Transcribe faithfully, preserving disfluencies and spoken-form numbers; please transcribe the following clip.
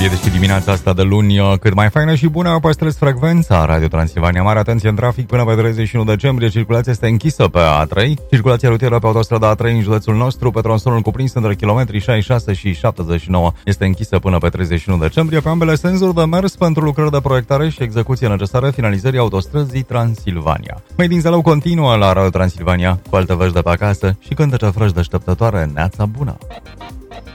E și dimineața asta de luni cât mai faină și bună, păstrez frecvența Radio Transilvania Mare. Atenție în trafic până pe treizeci și unu decembrie, circulația este închisă pe A trei. Circulația rutieră pe autostrada A trei în județul nostru, pe tronsonul cuprins între kilometri șaizeci și șase și șaptezeci și nouă, este închisă până pe treizeci și unu decembrie pe ambele sensuri de mers pentru lucrări de proiectare și execuție necesară finalizării autostrăzii Transilvania. Made in Zalău continuă la Radio Transilvania cu alte vești de pe acasă și cântece fresh deșteptătoare. Neața bună!